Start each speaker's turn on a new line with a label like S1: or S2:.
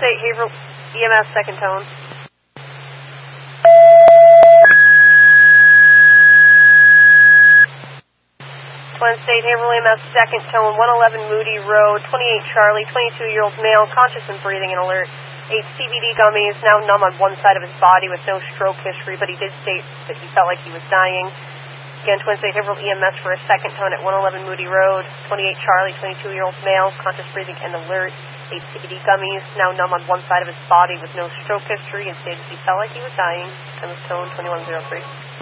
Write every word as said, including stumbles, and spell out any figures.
S1: State Haverhill E M S second tone. Twin State Haverhill E M S second tone, one eleven Moody Road, twenty-eight Charlie, twenty-two-year-old male, conscious and breathing and alert. Eight C B D gummies, now numb on one side of his body with no stroke history, but he did state that he felt like he was dying. Again, Twin State Haverhill E M S for a second tone at one eleven Moody Road, twenty-eight Charlie, twenty-two-year-old male, conscious breathing and alert. Eight C B D gummies, now numb on one side of his body with no stroke history, and stated he felt like he was dying. Time of tone twenty-one oh three.